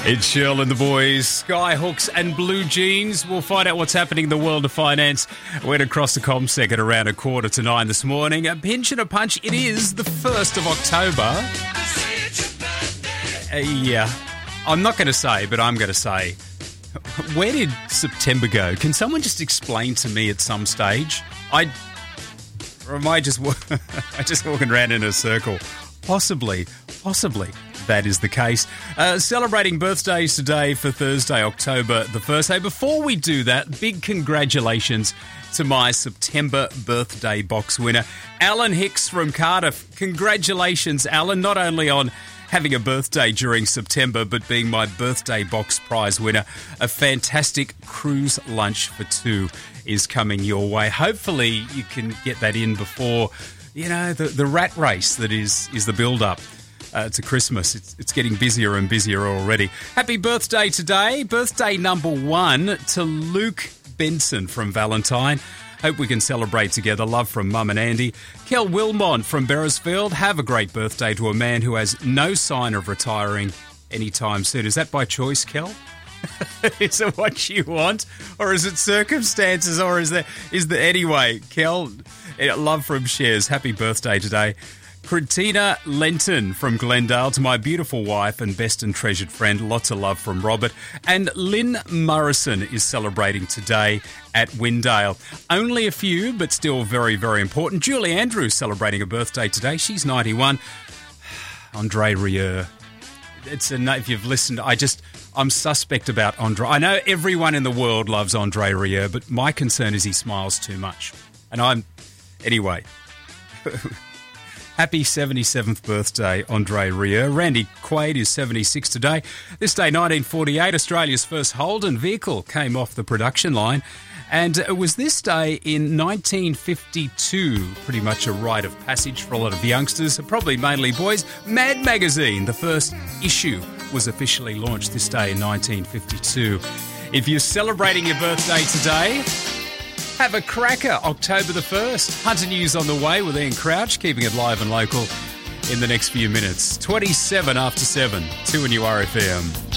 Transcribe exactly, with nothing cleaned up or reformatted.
It's Shirl and the boys, Skyhooks and Blue Jeans. We'll find out what's happening in the world of finance. Went across the ComSec at around a quarter to nine this morning. A pinch and a punch. It is the first of October. Uh, yeah, I'm not going to say, but I'm going to say, where did September go? Can someone just explain to me at some stage? I, or am I just, I just walking around in a circle? Possibly, possibly. That is the case. Uh, celebrating birthdays today for Thursday, October the first. Hey, before we do that, big congratulations to my September birthday box winner, Alan Hicks from Cardiff. Congratulations, Alan, not only on having a birthday during September, but being my birthday box prize winner. A fantastic cruise lunch for two is coming your way. Hopefully you can get that in before, you know, the, the rat race that is, is the build-up. Uh, to Christmas. It's, it's getting busier and busier already. Happy birthday today. Birthday number one to Luke Benson from Valentine. Hope we can celebrate together. Love from Mum and Andy. Kel Wilmont from Beresfield. Have a great birthday to a man who has no sign of retiring anytime soon. Is that by choice, Kel? Is it what you want? Or is it circumstances? Or is there, is there anyway, Kel, love from Shares. Happy birthday today. Christina Lenton from Glendale, to my beautiful wife and best and treasured friend. Lots of love from Robert. And Lynn Morrison is celebrating today at Windale. Only a few, but still very, very important. Julie Andrews celebrating a birthday today. She's ninety-one. Andre Rieu. It's a, if you've listened, I just, I'm suspect about Andre. I know everyone in the world loves Andre Rieu, but my concern is he smiles too much. And I'm, anyway... Happy seventy-seventh birthday, Andre Rieu. Randy Quaid is seventy-six today. This day, nineteen forty-eight, Australia's first Holden vehicle came off the production line. And it was this day in nineteen fifty-two, pretty much a rite of passage for a lot of youngsters, probably mainly boys. Mad Magazine, the first issue, was officially launched this day in nineteen fifty-two. If you're celebrating your birthday today... have a cracker, October the first. Hunter News on the way with Ian Crouch, keeping it live and local in the next few minutes. twenty-seven after seven, two and U R F M.